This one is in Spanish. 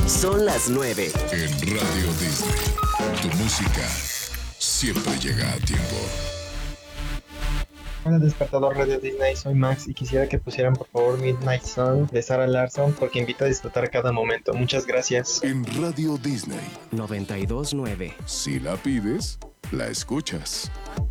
Son las 9. En Radio Disney, tu música siempre llega a tiempo. Hola despertador Radio Disney, soy Max y quisiera que pusieran por favor Midnight Sun de Sarah Larsson porque invita a disfrutar cada momento. Muchas gracias. En Radio Disney, 92.9. si la pides, la escuchas.